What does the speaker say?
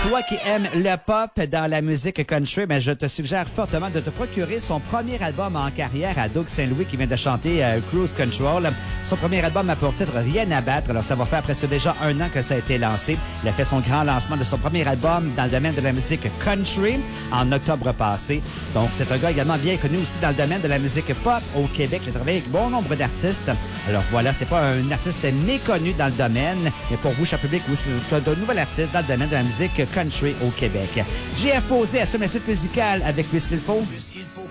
Toi qui aimes le pop dans la musique country, ben, je te suggère fortement de te procurer son premier album en carrière à Doug Saint-Louis qui vient de chanter Cruise Control. Son premier album a pour titre Rien à battre. Alors, ça va faire presque déjà 1 an que ça a été lancé. Il a fait son grand lancement de son premier album dans le domaine de la musique country en octobre passé. Donc, c'est un gars également bien connu aussi dans le domaine de la musique pop au Québec. Il a travaillé avec bon nombre d'artistes. Alors, voilà, c'est pas un artiste méconnu dans le domaine, mais pour vous, cher public, oui, c'est un nouvel artiste dans le domaine de la musique country au Québec. JF Posé assume la suite musicale avec Puisqu'il faut.